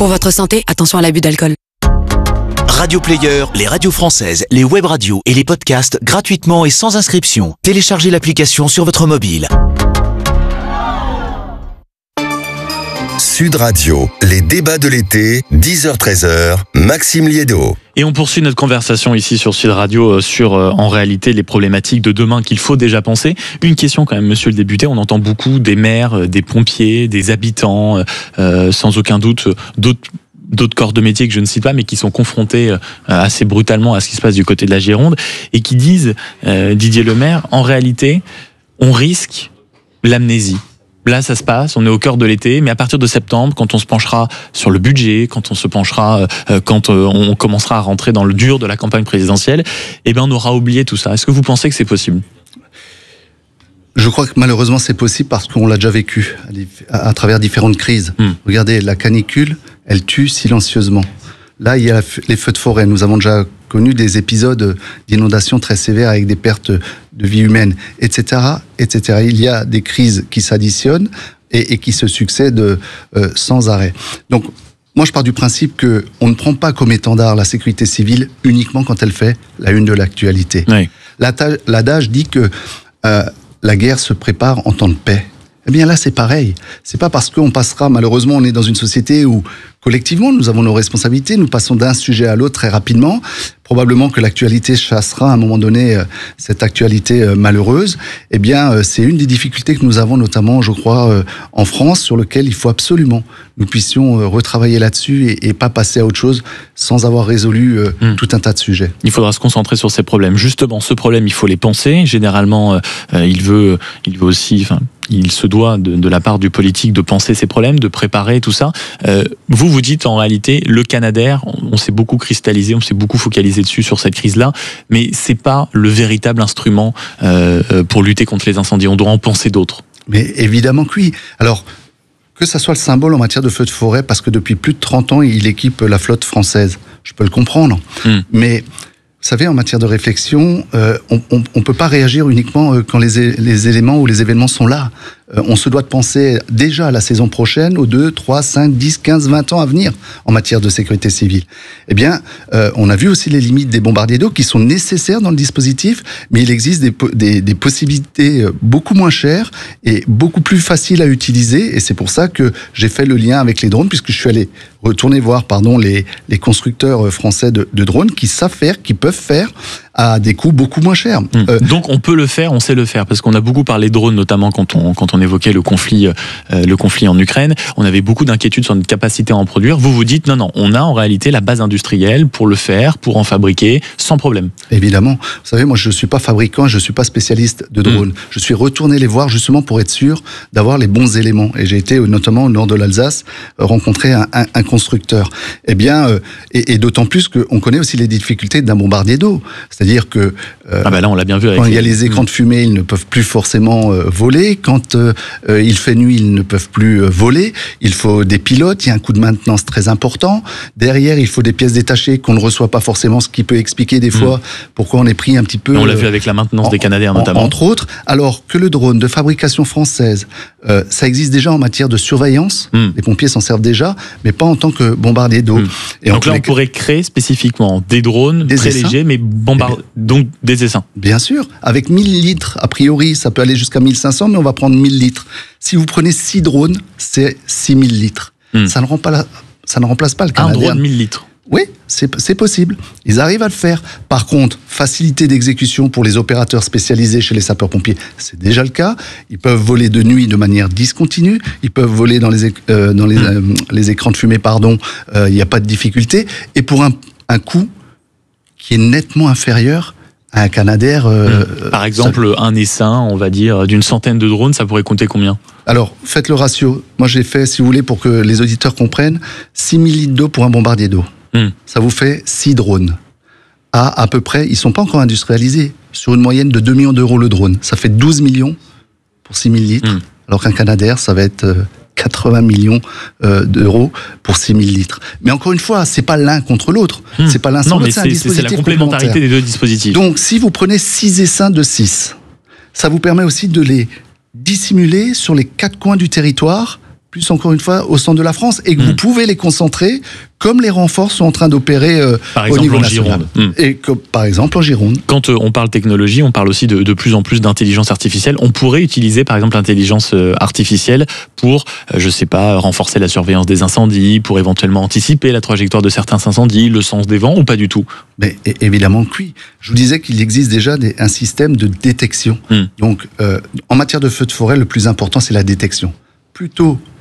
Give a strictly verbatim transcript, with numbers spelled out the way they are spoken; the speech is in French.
Pour votre santé, attention à l'abus d'alcool. Radio Player, les radios françaises, les web radios et les podcasts gratuitement et sans inscription. Téléchargez l'application sur votre mobile. Sud Radio, les débats de l'été, dix heures treize heures, Maxime Liédo. Et on poursuit notre conversation ici sur Sud Radio sur, euh, en réalité, les problématiques de demain qu'il faut déjà penser. Une question quand même, monsieur le député, on entend beaucoup des maires, des pompiers, des habitants, euh, sans aucun doute, d'autres d'autres corps de métier que je ne cite pas, mais qui sont confrontés euh, assez brutalement à ce qui se passe du côté de la Gironde, et qui disent, euh, Didier Lemaire, en réalité, on risque l'amnésie. Là, ça se passe, on est au cœur de l'été, mais à partir de septembre, quand on se penchera sur le budget, quand on se penchera, euh, quand euh, on commencera à rentrer dans le dur de la campagne présidentielle, eh bien, on aura oublié tout ça. Est-ce que vous pensez que c'est possible ? Je crois que malheureusement c'est possible parce qu'on l'a déjà vécu à, à travers différentes crises. Mmh. Regardez, la canicule, elle tue silencieusement. Là, il y a les feux de forêt. Nous avons déjà connu des épisodes d'inondations très sévères avec des pertes de vie humaine, et cetera, et cetera. Il y a des crises qui s'additionnent et, et qui se succèdent euh, sans arrêt. Donc, moi, je pars du principe que on ne prend pas comme étendard la sécurité civile uniquement quand elle fait la une de l'actualité. Oui. L'adage dit que euh, la guerre se prépare en temps de paix. Eh bien là, c'est pareil. C'est pas parce qu'on passera, malheureusement, on est dans une société où, collectivement, nous avons nos responsabilités, nous passons d'un sujet à l'autre très rapidement. Probablement que l'actualité chassera à un moment donné euh, cette actualité euh, malheureuse. Eh bien, euh, c'est une des difficultés que nous avons, notamment, je crois, euh, en France, sur lequel il faut absolument nous puissions euh, retravailler là-dessus et, et pas passer à autre chose sans avoir résolu euh, mmh. tout un tas de sujets. Il faudra se concentrer sur ces problèmes. Justement, ce problème, il faut les penser. Généralement, euh, il veut, il veut aussi, enfin, il se doit de, de la part du politique de penser ces problèmes, de préparer tout ça. Euh, vous, vous dites en réalité, le Canadair, on, on s'est beaucoup cristallisé, on s'est beaucoup focalisé dessus sur cette crise-là, mais c'est pas le véritable instrument euh, pour lutter contre les incendies. On doit en penser d'autres. Mais évidemment que oui. Alors, que ça soit le symbole en matière de feux de forêt, parce que depuis plus de trente ans, il équipe la flotte française. Je peux le comprendre. Mmh. Mais, vous savez, en matière de réflexion, euh, on ne peut pas réagir uniquement quand les, les éléments ou les événements sont là. Euh, on se doit de penser déjà à la saison prochaine, aux deux, trois, cinq, dix, quinze, vingt ans à venir en matière de sécurité civile. Eh bien, euh, on a vu aussi les limites des bombardiers d'eau qui sont nécessaires dans le dispositif, mais il existe des, des, des possibilités beaucoup moins chères et beaucoup plus faciles à utiliser. Et c'est pour ça que j'ai fait le lien avec les drones, puisque je suis allé retourner voir pardon, les, les constructeurs français de, de drones qui savent faire, qui peuvent faire à des coûts beaucoup moins chers. Mmh. Euh, Donc on peut le faire, on sait le faire, parce qu'on a beaucoup parlé de drones, notamment quand on, quand on évoquait le conflit, euh, le conflit en Ukraine. On avait beaucoup d'inquiétudes sur notre capacité à en produire. Vous vous dites, non, non, on a en réalité la base industrielle pour le faire, pour en fabriquer, sans problème. Évidemment. Vous savez, moi je ne suis pas fabricant, je ne suis pas spécialiste de drones. Mmh. Je suis retourné les voir justement pour être sûr d'avoir les bons éléments. Et j'ai été notamment au nord de l'Alsace rencontrer un, un, un constructeur. Eh bien, euh, et, et d'autant plus qu'on connaît aussi les difficultés d'un bombardier d'eau. C'est-à-dire que euh, ah bah là, on l'a bien vu avec quand les... il y a les écrans de fumée, ils ne peuvent plus forcément euh, voler. Quand euh, il fait nuit, ils ne peuvent plus euh, voler. Il faut des pilotes, il y a un coût de maintenance très important. Derrière, il faut des pièces détachées qu'on ne reçoit pas forcément, ce qui peut expliquer des fois mmh. pourquoi on est pris un petit peu... On l'a vu avec la maintenance en, des Canadair notamment. En, entre autres, alors que le drone de fabrication française, euh, ça existe déjà en matière de surveillance. Mmh. Les pompiers s'en servent déjà, mais pas en tant que bombardier d'eau. Mmh. Et donc là, on les... pourrait créer spécifiquement des drones des très essaims. légers, mais bombardés. Donc des essaims. Bien sûr, avec mille litres, a priori, ça peut aller jusqu'à mille cinq cents, mais on va prendre mille litres. Si vous prenez six drones, c'est six mille litres. Hmm. Ça, ne rend pas la, ça ne remplace pas le Canadair. Un drone, mille litres. Oui, c'est, c'est possible. Ils arrivent à le faire. Par contre, facilité d'exécution pour les opérateurs spécialisés chez les sapeurs-pompiers, c'est déjà le cas. Ils peuvent voler de nuit de manière discontinue. Ils peuvent voler dans les, euh, dans les, euh, les écrans de fumée, pardon. Il euh, n'y a pas de difficulté. Et pour un, un coût qui est nettement inférieur à un Canadair. Euh, mmh. Par exemple, ça... un essaim, on va dire, d'une centaine de drones, ça pourrait compter combien ? Alors, faites le ratio. Moi, j'ai fait, si vous voulez, pour que les auditeurs comprennent, six mille litres d'eau pour un bombardier d'eau. Mmh. Ça vous fait six drones. À à peu près, ils ne sont pas encore industrialisés, sur une moyenne de deux millions d'euros le drone. Ça fait douze millions pour six mille litres, mmh. alors qu'un Canadair, ça va être... Euh, quatre-vingts millions euh, d'euros pour six mille litres. Mais encore une fois, c'est pas l'un contre l'autre. Mmh. C'est pas l'un sans l'autre, c'est un dispositif c'est la complémentarité des deux dispositifs. Donc, si vous prenez six essaims de six, ça vous permet aussi de les dissimuler sur les quatre coins du territoire plus encore une fois au centre de la France, et que mmh. vous pouvez les concentrer comme les renforts sont en train d'opérer euh, par au exemple niveau en national. Gironde. Mmh. Et que, par exemple en Gironde. Quand euh, on parle technologie, on parle aussi de, de plus en plus d'intelligence artificielle. On pourrait utiliser par exemple l'intelligence euh, artificielle pour, euh, je sais pas, renforcer la surveillance des incendies, pour éventuellement anticiper la trajectoire de certains incendies, le sens des vents, ou pas du tout? Mais évidemment que oui. Je vous disais qu'il existe déjà des, un système de détection. Mmh. Donc, euh, en matière de feux de forêt, le plus important, c'est la détection. Plus tôt